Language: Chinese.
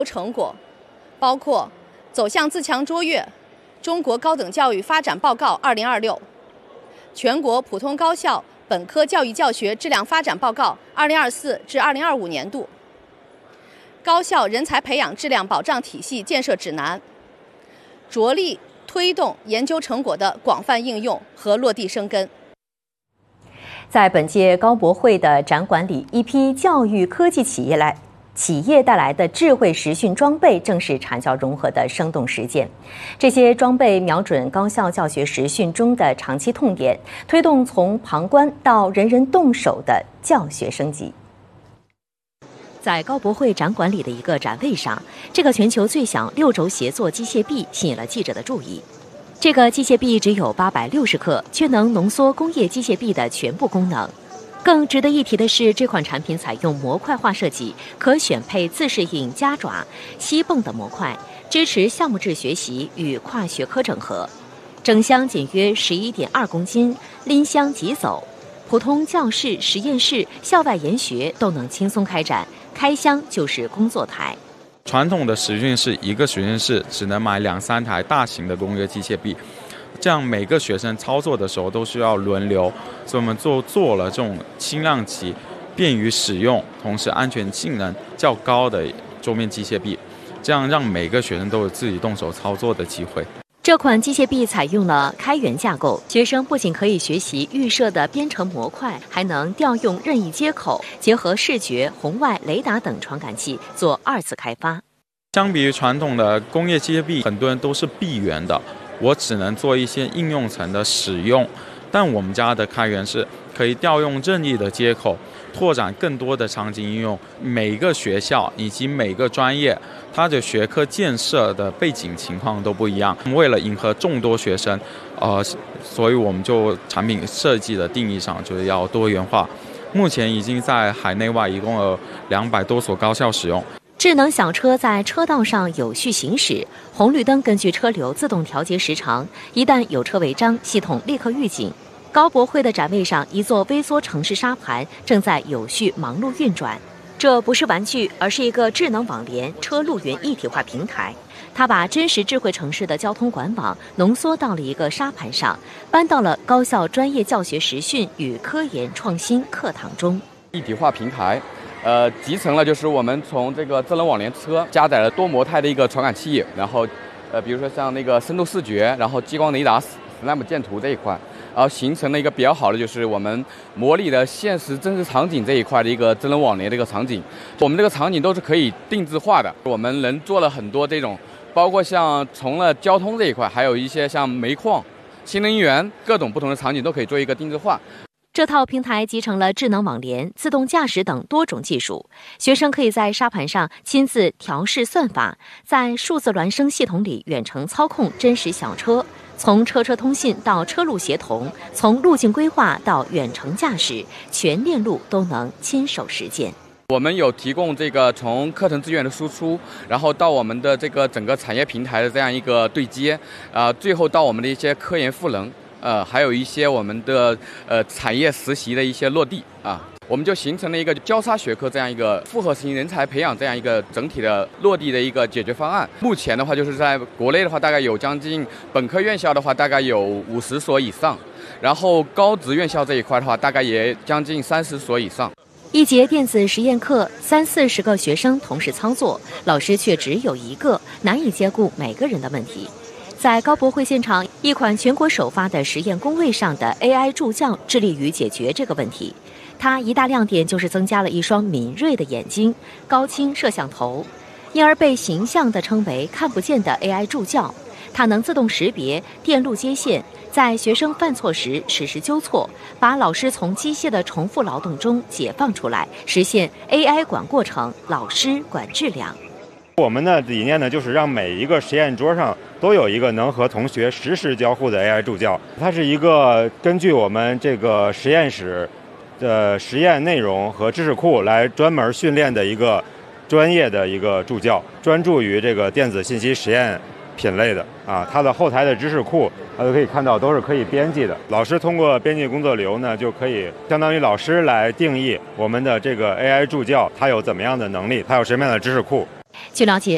成果包括走向自强卓越、中国高等教育发展报告2026、全国普通高校本科教育教学质量发展报告2024至2025年度、高校人才培养质量保障体系建设指南，着力推动研究成果的广泛应用和落地生根。 在本届高博会的展馆里，一批教育科技企业带来的智慧实训装备正是产教融合的生动实践。这些装备瞄准高校教学实训中的长期痛点，推动从旁观到人人动手的教学升级。在高博会展馆里的一个展位上，这个全球最小6轴协作机械臂吸引了记者的注意。这个机械臂只有860克，却能浓缩工业机械臂的全部功能。更值得一提的是，这款产品采用模块化设计，可选配自适应夹爪、吸泵的模块，支持项目制学习与跨学科整合。整箱仅约11.2公斤，拎箱即走，普通教室、实验室、校外研学都能轻松开展，开箱就是工作台。 传统的实训室，一个实验室只能买2-3台大型的工业机械臂，这样每个学生操作的时候都需要轮流，所以我们做了这种轻量级、便于使用，同时安全性能较高的桌面机械臂，这样让每个学生都有自己动手操作的机会。 这款机械臂采用了开源架构，学生不仅可以学习预设的编程模块，还能调用任意接口，结合视觉、红外、雷达等传感器做2次开发。 相比于传统的工业机械臂，很多人都是闭源的，我只能做一些应用层的使用，但我们家的开源是可以调用任意的接口，拓展更多的场景应用。每个学校以及每个专业，它的学科建设的背景情况都不一样。为了迎合众多学生，所以我们就产品设计的定义上就是要多元化。目前已经在海内外一共有200多所高校使用。 智能小车在车道上有序行驶，红绿灯根据车流自动调节时长，一旦有车违章，系统立刻预警。高博会的展位上，一座微缩城市沙盘正在有序忙碌运转。这不是玩具，而是一个智能网联车路云一体化平台。它把真实智慧城市的交通管网浓缩到了一个沙盘上，搬到了高校专业教学实训与科研创新课堂中。 一体化平台集成了就是我们从这个智能网联车加载了多模态的一个传感器，然后比如说像那个深度视觉，然后激光雷达、SLAM 建图这一块，然后形成了一个比较好的就是我们模拟的现实真实场景这一块的一个智能网联的一个场景。我们这个场景都是可以定制化的，我们能做了很多这种，包括像从了交通这一块，还有一些像煤矿、新能源各种不同的场景都可以做一个定制化。 这套平台集成了智能网联、自动驾驶等多种技术，学生可以在沙盘上亲自调试算法，在数字孪生系统里远程操控真实小车，从车通信到车路协同，从路径规划到远程驾驶，全链路都能亲手实践。 我们有提供这个从课程资源的输出，然后到我们的这个整个产业平台的这样一个对接，最后到我们的一些科研赋能。还有一些我们的产业实习的一些落地啊，我们就形成了一个交叉学科这样一个复合型人才培养这样一个整体的落地的一个解决方案。目前的话，就是在国内的话，大概有将近本科院校的话，大概有50所以上，然后高职院校这一块的话，大概也将近30所以上。 一节电子实验课，30-40个学生同时操作，老师却只有1个，难以兼顾每个人的问题。在高博会现场，一款全国首发的实验工位上的 AI 助教致力于解决这个问题。它一大亮点就是增加了一双敏锐的眼睛、高清摄像头，因而被形象地称为看不见的 AI 助教。它能自动识别电路接线，在学生犯错时实时纠错，把老师从机械的重复劳动中解放出来，实现 AI 管过程，老师管质量。 我们的理念呢，就是让每一个实验桌上都有一个能和同学实时交互的 AI 助教。它是一个根据我们这个实验室的实验内容和知识库来专门训练的一个专业的一个助教，专注于这个电子信息实验品类的啊。它的后台的知识库，大家可以看到都是可以编辑的。老师通过编辑工作流呢，就可以相当于老师来定义我们的这个 AI 助教，它有怎么样的能力，它有什么样的知识库。 据了解，